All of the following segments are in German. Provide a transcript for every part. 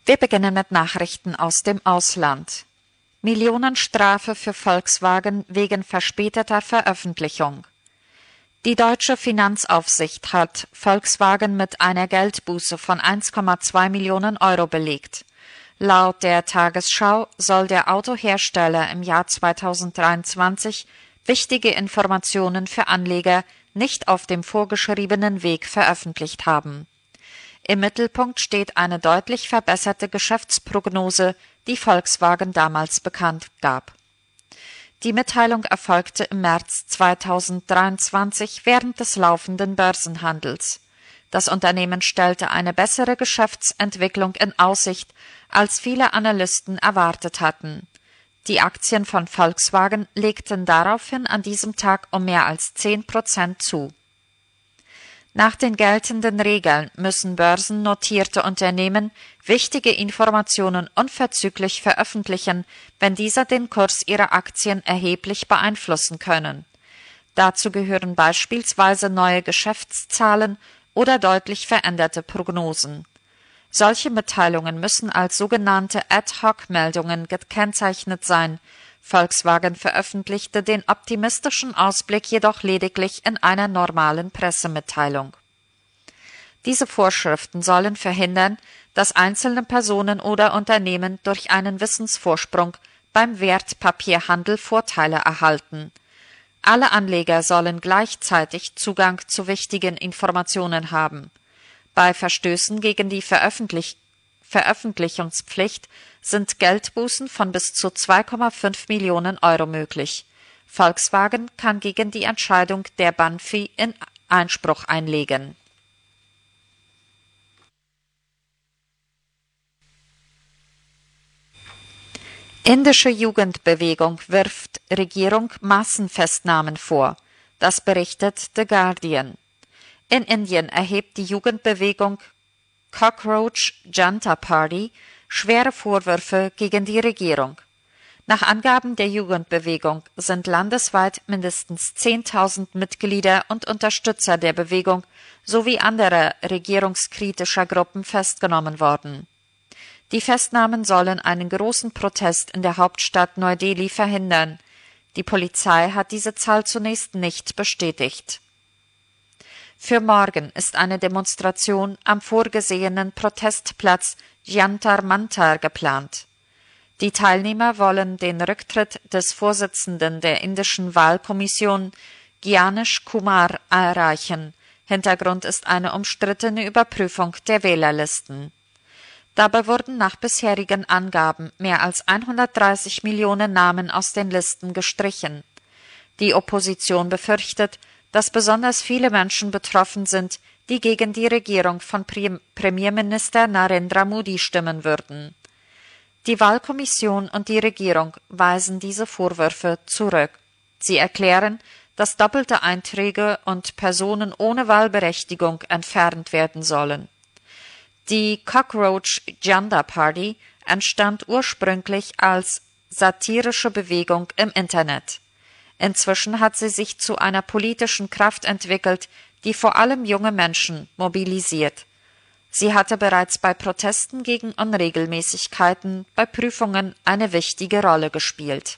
Wir beginnen mit Nachrichten aus dem Ausland. Millionenstrafe für Volkswagen wegen verspäteter Veröffentlichung. Die deutsche Finanzaufsicht hat Volkswagen mit einer Geldbuße von 1,2 Millionen Euro belegt. Laut der Tagesschau soll der Autohersteller im Jahr 2023 wichtige Informationen für Anleger nicht auf dem vorgeschriebenen Weg veröffentlicht haben. Im Mittelpunkt steht eine deutlich verbesserte Geschäftsprognose, die Volkswagen damals bekannt gab. Die Mitteilung erfolgte im März 2023 während des laufenden Börsenhandels. Das Unternehmen stellte eine bessere Geschäftsentwicklung in Aussicht, als viele Analysten erwartet hatten. Die Aktien von Volkswagen legten daraufhin an diesem Tag um mehr als 10% zu. Nach den geltenden Regeln müssen börsennotierte Unternehmen wichtige Informationen unverzüglich veröffentlichen, wenn diese den Kurs ihrer Aktien erheblich beeinflussen können. Dazu gehören beispielsweise neue Geschäftszahlen oder deutlich veränderte Prognosen. Solche Mitteilungen müssen als sogenannte Ad-hoc-Meldungen gekennzeichnet sein. Volkswagen veröffentlichte den optimistischen Ausblick jedoch lediglich in einer normalen Pressemitteilung. Diese Vorschriften sollen verhindern, dass einzelne Personen oder Unternehmen durch einen Wissensvorsprung beim Wertpapierhandel Vorteile erhalten. Alle Anleger sollen gleichzeitig Zugang zu wichtigen Informationen haben. Bei Verstößen gegen die Veröffentlichungspflicht sind Geldbußen von bis zu 2,5 Millionen Euro möglich. Volkswagen kann gegen die Entscheidung der BaFin in Einspruch einlegen. Indische Jugendbewegung wirft Regierung Massenfestnahmen vor. Das berichtet The Guardian. In Indien erhebt die Jugendbewegung Cockroach Janta Party schwere Vorwürfe gegen die Regierung. Nach Angaben der Jugendbewegung sind landesweit mindestens 10.000 Mitglieder und Unterstützer der Bewegung sowie anderer regierungskritischer Gruppen festgenommen worden. Die Festnahmen sollen einen großen Protest in der Hauptstadt Neu-Delhi verhindern. Die Polizei hat diese Zahl zunächst nicht bestätigt. Für morgen ist eine Demonstration am vorgesehenen Protestplatz Jantar Mantar geplant. Die Teilnehmer wollen den Rücktritt des Vorsitzenden der indischen Wahlkommission Gyanesh Kumar erreichen. Hintergrund ist eine umstrittene Überprüfung der Wählerlisten. Dabei wurden nach bisherigen Angaben mehr als 130 Millionen Namen aus den Listen gestrichen. Die Opposition befürchtet, dass besonders viele Menschen betroffen sind, die gegen die Regierung von Premierminister Narendra Modi stimmen würden. Die Wahlkommission und die Regierung weisen diese Vorwürfe zurück. Sie erklären, dass doppelte Einträge und Personen ohne Wahlberechtigung entfernt werden sollen. Die Cockroach Janta Party entstand ursprünglich als satirische Bewegung im Internet. Inzwischen hat sie sich zu einer politischen Kraft entwickelt, die vor allem junge Menschen mobilisiert. Sie hatte bereits bei Protesten gegen Unregelmäßigkeiten bei Prüfungen eine wichtige Rolle gespielt.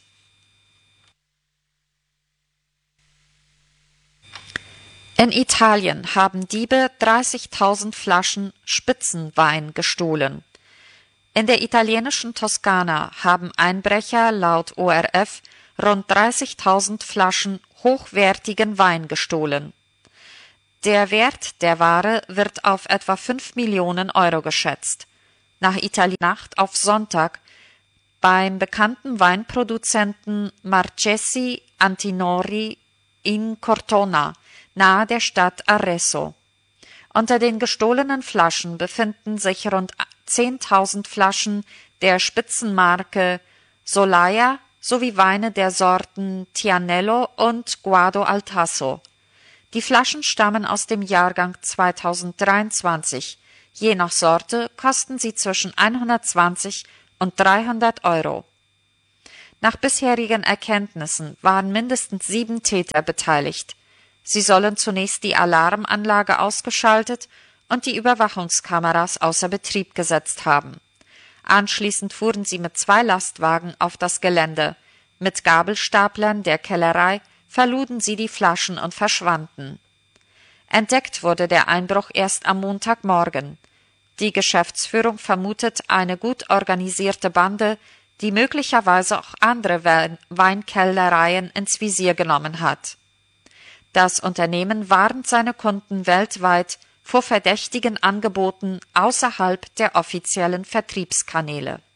In Italien haben Diebe 30.000 Flaschen Spitzenwein gestohlen. In der italienischen Toskana haben Einbrecher laut ORF rund 30.000 Flaschen hochwertigen Wein gestohlen. Der Wert der Ware wird auf etwa 5 Millionen Euro geschätzt. Nach Nacht auf Sonntag beim bekannten Weinproduzenten Marchesi Antinori in Cortona, nahe der Stadt Arezzo. Unter den gestohlenen Flaschen befinden sich rund 10.000 Flaschen der Spitzenmarke Solaia sowie Weine der Sorten Tianello und Guado al Tasso. Die Flaschen stammen aus dem Jahrgang 2023. Je nach Sorte kosten sie zwischen 120 und 300 Euro. Nach bisherigen Erkenntnissen waren mindestens 7 Täter beteiligt. Sie sollen zunächst die Alarmanlage ausgeschaltet und die Überwachungskameras außer Betrieb gesetzt haben. Anschließend fuhren sie mit 2 Lastwagen auf das Gelände. Mit Gabelstaplern der Kellerei verluden sie die Flaschen und verschwanden. Entdeckt wurde der Einbruch erst am Montagmorgen. Die Geschäftsführung vermutet eine gut organisierte Bande, die möglicherweise auch andere Weinkellereien ins Visier genommen hat. Das Unternehmen warnt seine Kunden weltweit vor verdächtigen Angeboten außerhalb der offiziellen Vertriebskanäle.